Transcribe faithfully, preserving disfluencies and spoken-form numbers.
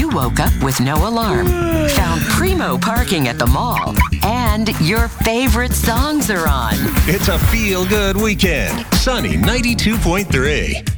You woke up with no alarm, found primo parking at the mall, and your favorite songs are on. It's a feel-good weekend. Sunny ninety-two point three.